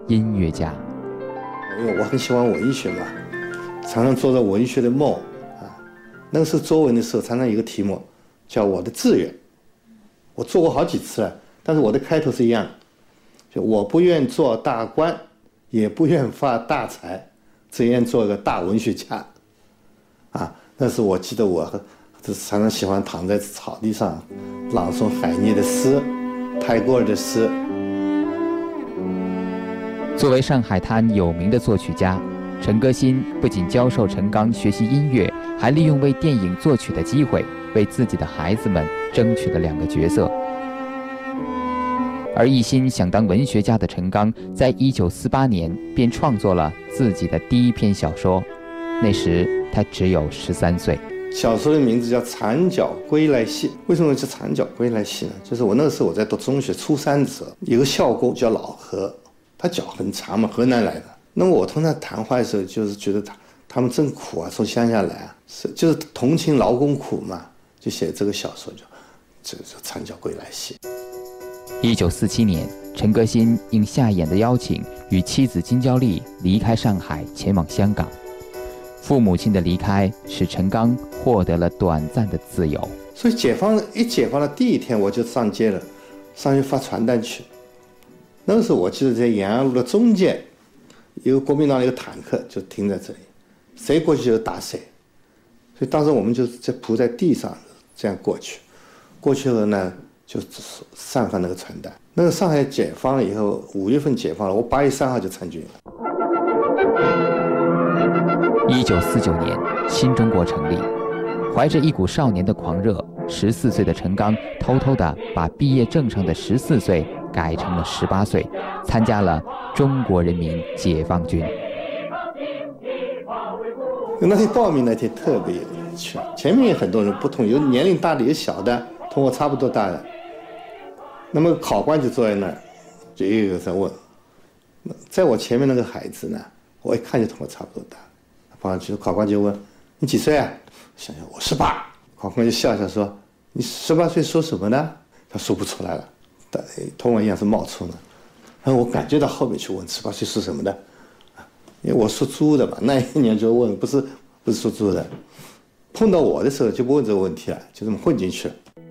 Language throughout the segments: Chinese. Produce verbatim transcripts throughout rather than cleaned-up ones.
音乐家。 因为我很喜欢文学嘛，常常做着文学的梦啊。那个时候作文的时候，常常有一个题目叫我的志愿，我做过好几次了，但是我的开头是一样的，就我不愿做大官，也不愿发大财，只愿做个大文学家。啊，那是我记得我常常喜欢躺在草地上朗诵海涅的诗，泰戈尔的诗。 作为上海滩有名的作曲家，陈歌辛不仅教授陈刚学习音乐，还利用为电影作曲的机会，为自己的孩子们争取了两个角色。而一心想当文学家的陈刚，在一九四八年便创作了自己的第一篇小说，那时他只有十三岁。 小说的名字叫《残脚归来戏》。为什么叫残脚归来戏呢？就是我那个时候我在读中学初三的时候，有个校工叫老何，他脚很长嘛，河南来的。那么我同他谈话的时候，就是觉得他他们真苦啊，从乡下来啊，是就是同情劳工苦嘛，就写这个小说叫这个叫《残脚归来戏》。 一九四七年，陈歌辛应夏衍的邀请，与妻子金娇丽离开上海，前往香港。父母亲的离开使陈刚获得了短暂的自由。 所以解放一解放的第一天，我就上街了，上去发传单去。那个时候我记得在延安路的中间，有国民党的一个坦克就停在这里，谁过去就打谁。所以当时我们就在铺在地上这样过去，过去了呢就散发那个传单。那个上海解放了以后，五月份解放了，我八月三号就参军了。 一九四九年，新中国成立，怀着一股少年的狂热，十四岁的陈刚偷偷地把毕业证上的十四岁改成了十八岁，参加了中国人民解放军。 那天报名那天特别有趣，前面有很多人不同，有年龄大的，有小的，同我差不多大的。那么考官就坐在那儿，就一个个在问。在我前面那个孩子呢，我一看就同我差不多大。考官就问你几岁啊？想想我十八。考官就笑笑说：“你十八岁说什么呢？”他说不出来了，但同我一样是冒充的。然后我感觉到后面去问十八岁是什么的，因为我属猪的嘛，那一年就问不是不是属猪的。碰到我的时候就不问这个问题了，就这么混进去了。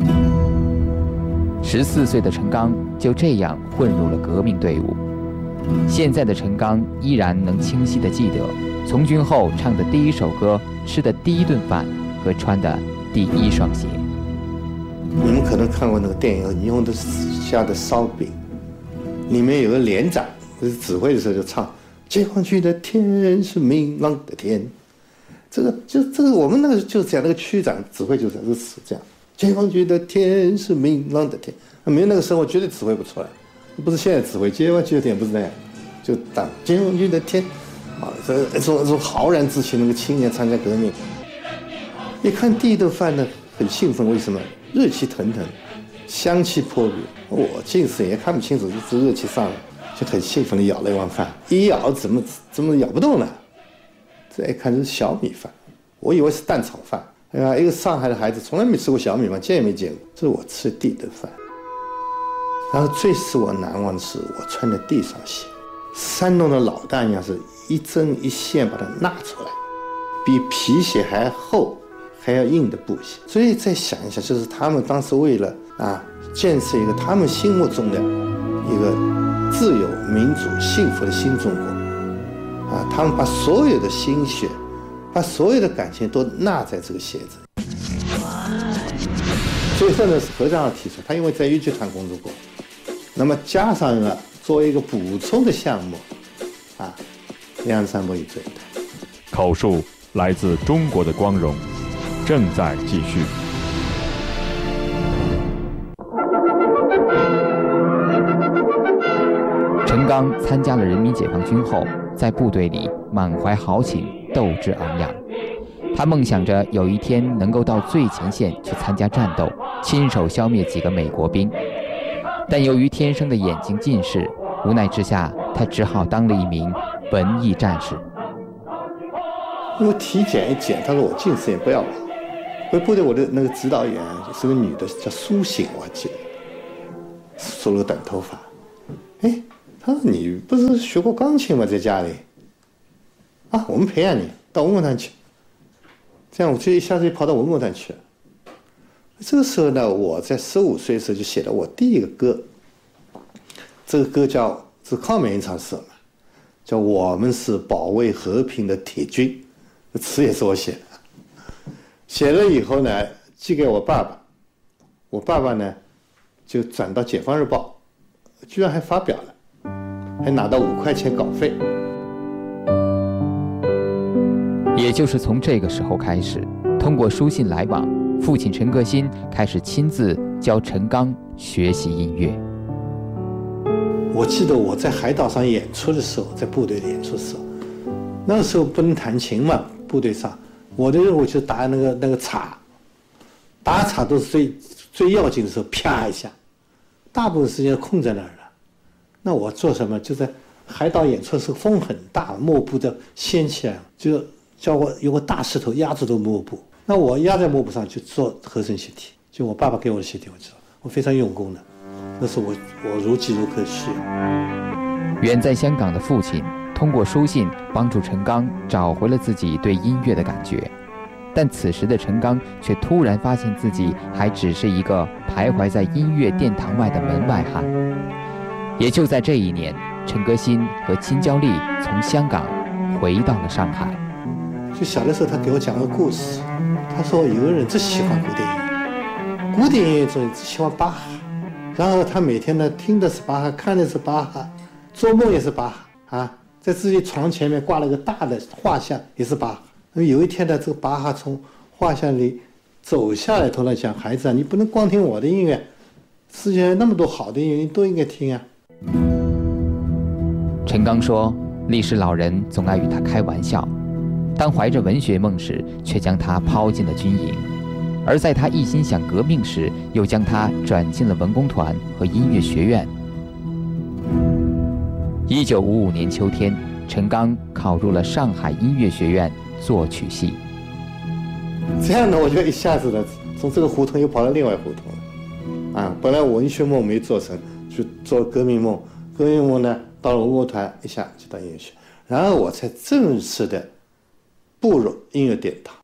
十四岁的陈刚就这样混入了革命队伍。现在的陈刚依然能清晰地记得从军后唱的第一首歌、吃的第一顿饭和穿的第一双鞋。 你们可能看过那个电影《霓虹的下的烧饼》，里面有个连长，就是指挥的时候就唱“解放军的天是明朗的天”，这个就这个我们那个就是讲那个区长指挥就是这个词这样，“解放军的天是明朗的天”，没有那个时候我绝对指挥不出来。不是现在指挥，解放军的天不是那样，就当解放军的天，啊，这种这种浩然之气，那个青年参加革命，一看第一顿饭呢，很兴奋，为什么？热气腾腾，香气扑鼻，我近视也看不清楚，就是热气上来，就很兴奋地咬了一碗饭，一咬怎么怎么咬不动了？这一看是小米饭，我以为是蛋炒饭。哎呀，一个上海的孩子从来没吃过小米饭，见也没见过，这是我吃的第一顿饭。然后最使我难忘的是我穿的第一双鞋，山东的老大一样，是一针一线把它纳出来，比皮鞋还厚还要硬的布鞋。所以再想一下，就是他们当时为了啊建设一个他们心目中的一个自由民主幸福的新中国啊，他们把所有的心血把所有的感情都纳在这个鞋子里。最后呢是何长提出，他因为在豫剧团工作过，那么加上了作为一个补充的项目啊，梁山伯与祝英台。 口述来自中国的光荣，正在继续。 陈刚参加了人民解放军后，在部队里满怀豪情，斗志昂扬。他梦想着有一天能够到最前线去参加战斗，亲手消灭几个美国兵。但由于天生的眼睛近视，无奈之下，他只好当了一名文艺战士。 因为体检一检，他说我近视眼不要了。回部队我的那个指导员是个女的，叫苏醒，我还记得，梳了个短头发。哎，他他说你不是学过钢琴吗？在家里啊，我们培养你到文工团去。这样我就一下子就跑到文工团去了。这个时候呢，我在十五岁的时候就写了我第一个歌。这个歌叫是抗美援朝时候嘛，叫《我们是保卫和平的铁军》，这词也是我写的。写了以后呢，寄给我爸爸，我爸爸呢就转到《解放日报》，居然还发表了，还拿到五块钱稿费。 也就是从这个时候开始，通过书信来往，父亲陈革新开始亲自教陈刚学习音乐。 我记得我在海岛上演出的时候，在部队里演出的时候，那个时候不能弹琴嘛，部队上我的任务就打那个那个镲，打镲都是最最要紧的时候，啪一下，大部分时间空在那儿了。那我做什么？就在海岛演出的时候，风很大，幕布都掀起来了，就叫我有个大石头压住这个幕布，那我压在幕布上就做和声习题，就我爸爸给我的习题，我知道我非常用功的，那是我我如饥如渴需要。 远在香港的父亲通过书信帮助陈刚找回了自己对音乐的感觉，但此时的陈刚却突然发现自己还只是一个徘徊在音乐殿堂外的门外汉。也就在这一年，陈革新和金娇丽从香港回到了上海。 就小的时候，他给我讲个故事。他说有个人只喜欢古典音乐，古典音乐中只喜欢巴哈，然后他每天呢听的是巴哈，看的是巴哈，做梦也是巴哈啊，在自己床前面挂了个大的画像，也是巴哈。那么有一天呢，这个巴哈从画像里走下来，头来讲：“孩子啊，你不能光听我的音乐，世界上那么多好的音乐，你都应该听啊。” 陈刚说，历史老人总爱与他开玩笑。当怀着文学梦时，却将他抛进了军营；而在他一心想革命时，又将他转进了文工团和音乐学院。一九五五年秋天，陈刚考入了上海音乐学院作曲系。 这样呢，我就一下子呢，从这个胡同又跑到另外胡同了。啊，本来文学梦没做成，就做革命梦。革命梦呢，到了文工团，一下就到音乐学，然后我才正式的步入音乐殿堂。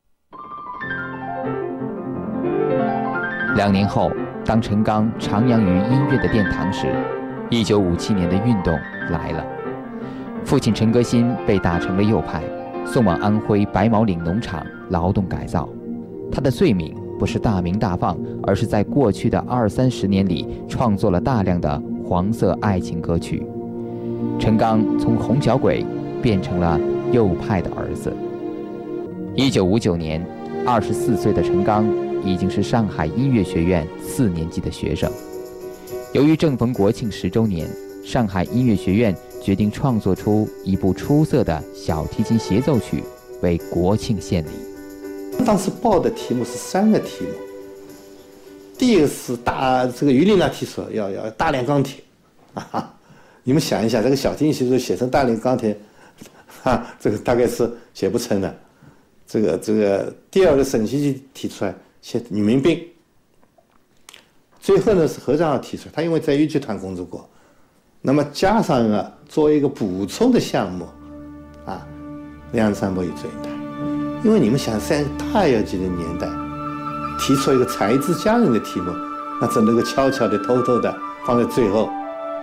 两年后，当陈刚徜徉于音乐的殿堂时，一九五七年的运动来了。父亲陈革新被打成了右派，送往安徽白毛岭农场劳动改造。他的罪名不是大鸣大放，而是在过去的二三十年里创作了大量的黄色爱情歌曲。陈刚从红小鬼变成了右派的儿子。一九五九年，二十四岁的陈刚已经是上海音乐学院四年级的学生。由于正逢国庆十周年，上海音乐学院决定创作出一部出色的小提琴协奏曲，为国庆献礼。 当时报的题目是三个题目，第一个是大这个于丽娜提出要要大炼钢铁，啊，你们想一下，这个小提琴协奏写成大炼钢铁，哈，这个大概是写不成的。这个这个第二个沈其基提出来写女民兵，最后呢是何占浩提出来，他因为在豫剧团工作过，那么加上了作为一个补充的项目，啊，梁山伯与祝英台。因为你们想，在大跃进的年代，提出一个才子佳人的题目，那只能够悄悄的、偷偷的放在最后。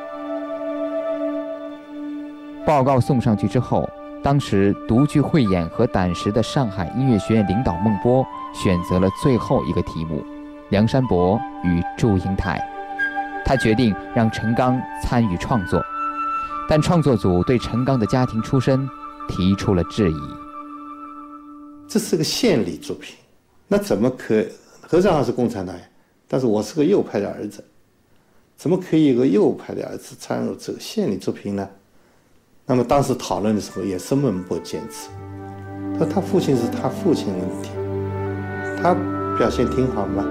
报告送上去之后，当时独具慧眼和胆识的上海音乐学院领导孟波选择了最后一个题目：梁山伯与祝英台。他决定让陈刚参与创作，但创作组对陈刚的家庭出身提出了质疑。 这是个献礼作品，那怎么可？何占浩是共产党员，但是我是个右派的儿子，怎么可以有个右派的儿子参入这个献礼作品呢？那么当时讨论的时候，也是孟波坚持，他说他父亲是他父亲的问题，他表现挺好嘛。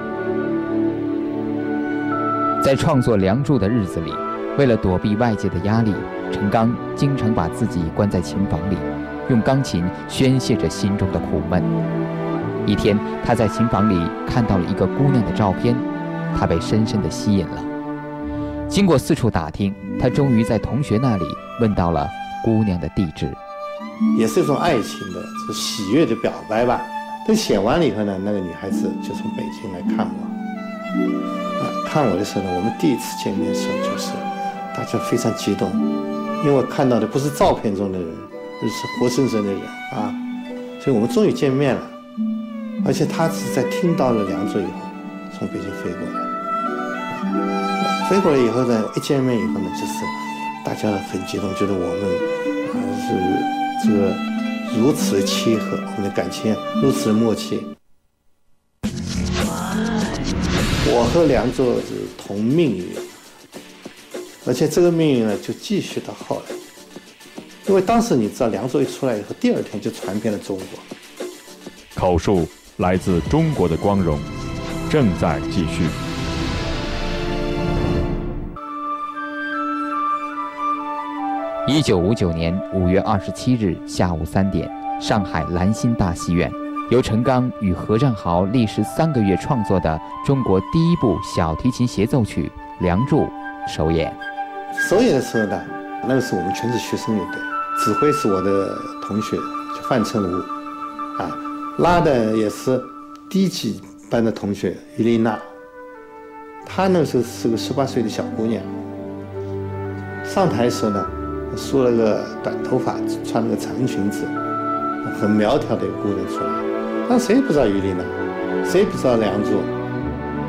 在创作《梁祝》的日子里，为了躲避外界的压力，陈刚经常把自己关在琴房里，用钢琴宣泄着心中的苦闷。一天，他在琴房里看到了一个姑娘的照片，他被深深地吸引了。 经过四处打听，他终于在同学那里问到了姑娘的地址。 也是一种爱情的这喜悦的表白吧。等写完了以后呢，那个女孩子就从北京来看我。啊，看我的时候呢，我们第一次见面的时候就是大家非常激动，因为我看到的不是照片中的人，而是活生生的人啊。所以我们终于见面了，而且他是在听到了梁祝以后从北京飞过来。飞过来以后呢，一见面以后呢，就是大家很激动，觉得我们啊是这个如此的契合，我们的感情如此的默契。我和梁祝是同命运，而且这个命运呢就继续到后来，因为当时你知道梁祝一出来以后，第二天就传遍了中国。 口述来自中国的光荣，正在继续。 一九五九年五月二十七日下午三点，上海兰心大戏院，由陈刚与何占豪历时三个月创作的中国第一部小提琴协奏曲《梁祝》首演。 首演的时候呢，那个时候我们全是学生乐队，指挥是我的同学叫范成武，啊，拉的也是低级班的同学于丽娜。她那个时候是个十八岁的小姑娘，上台的时候呢，梳了个短头发，穿了个长裙子，很苗条的一个姑娘出来。但谁也不知道于丽娜，谁也不知道梁祝。